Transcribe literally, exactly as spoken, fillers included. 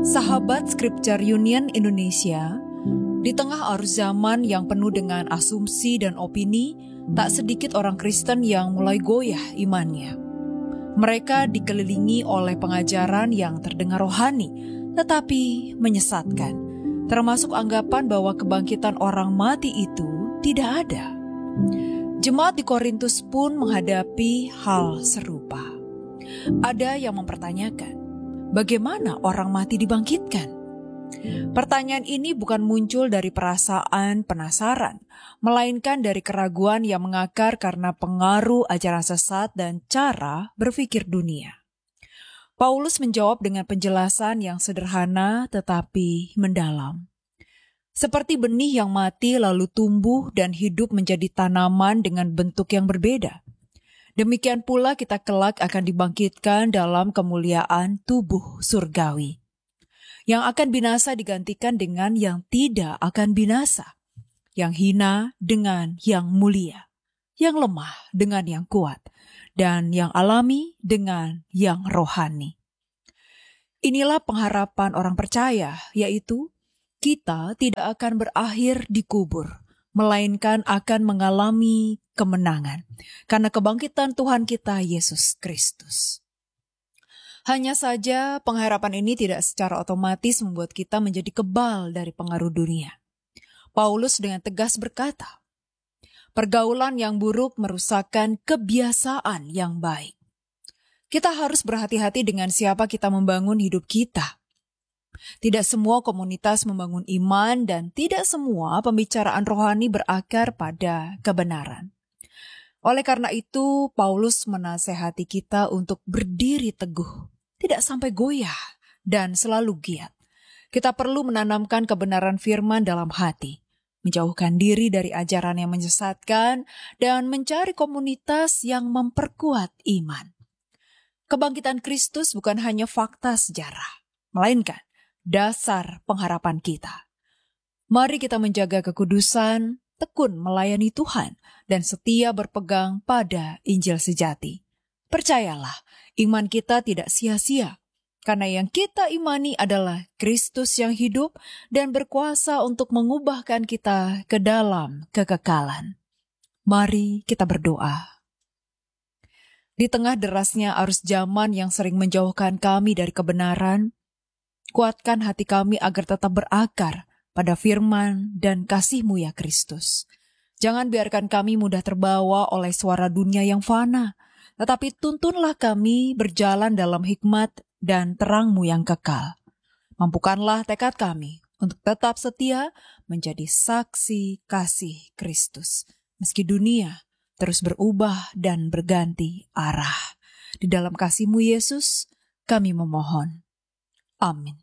Sahabat Scripture Union Indonesia, di tengah arus zaman yang penuh dengan asumsi dan opini, tak sedikit orang Kristen yang mulai goyah imannya. Mereka dikelilingi oleh pengajaran yang terdengar rohani, tetapi menyesatkan, termasuk anggapan bahwa kebangkitan orang mati itu tidak ada. Jemaat di Korintus pun menghadapi hal serupa. Ada yang mempertanyakan, bagaimana orang mati dibangkitkan? Pertanyaan ini bukan muncul dari perasaan penasaran, melainkan dari keraguan yang mengakar karena pengaruh ajaran sesat dan cara berpikir dunia. Paulus menjawab dengan penjelasan yang sederhana tetapi mendalam. Seperti benih yang mati lalu tumbuh dan hidup menjadi tanaman dengan bentuk yang berbeda. Demikian pula kita kelak akan dibangkitkan dalam kemuliaan tubuh surgawi. Yang akan binasa digantikan dengan yang tidak akan binasa. Yang hina dengan yang mulia. Yang lemah dengan yang kuat. Dan yang alami dengan yang rohani. Inilah pengharapan orang percaya, yaitu kita tidak akan berakhir di kubur, melainkan akan mengalami kemenangan. Karena kebangkitan Tuhan kita, Yesus Kristus. Hanya saja pengharapan ini tidak secara otomatis membuat kita menjadi kebal dari pengaruh dunia. Paulus dengan tegas berkata, pergaulan yang buruk merusakkan kebiasaan yang baik. Kita harus berhati-hati dengan siapa kita membangun hidup kita. Tidak semua komunitas membangun iman dan tidak semua pembicaraan rohani berakar pada kebenaran. Oleh karena itu, Paulus menasehati kita untuk berdiri teguh, tidak sampai goyah dan selalu giat. Kita perlu menanamkan kebenaran firman dalam hati, menjauhkan diri dari ajaran yang menyesatkan, dan mencari komunitas yang memperkuat iman. Kebangkitan Kristus bukan hanya fakta sejarah, melainkan dasar pengharapan kita. Mari kita menjaga kekudusan, tekun melayani Tuhan, dan setia berpegang pada Injil sejati. Percayalah, iman kita tidak sia-sia, karena yang kita imani adalah Kristus yang hidup dan berkuasa untuk mengubahkan kita ke dalam kekekalan. Mari kita berdoa. Di tengah derasnya arus zaman yang sering menjauhkan kami dari kebenaran, kuatkan hati kami agar tetap berakar pada firman dan kasih-Mu ya Kristus. Jangan biarkan kami mudah terbawa oleh suara dunia yang fana, tetapi tuntunlah kami berjalan dalam hikmat dan terang-Mu yang kekal. Mampukanlah tekad kami untuk tetap setia menjadi saksi kasih Kristus. Meski dunia terus berubah dan berganti arah. Di dalam kasih-Mu Yesus, kami memohon. Amin.